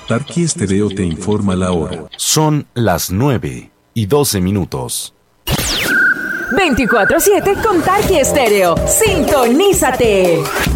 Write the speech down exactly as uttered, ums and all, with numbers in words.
Tarqui Estéreo te informa la hora. Son las nueve y doce minutos. veinticuatro siete con Tarqui Estéreo. Sintonízate.